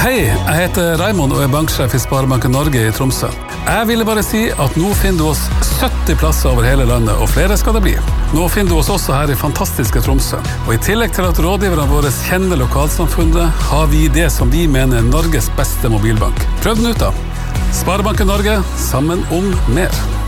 Hei, jeg heter Raimond og er banksjef i Sparebanken Norge i Tromsø. Jeg ville bare si at nå finner du oss 70 plasser over hele landet, og flere skal det bli. Nå finner du oss også her i fantastiske Tromsø. Og i tillegg til at rådgiverne våre kjenner lokalsamfunnet, har vi det som vi mener er Norges beste mobilbank. Prøv den ut da. Sparebanken Norge, sammen om mer.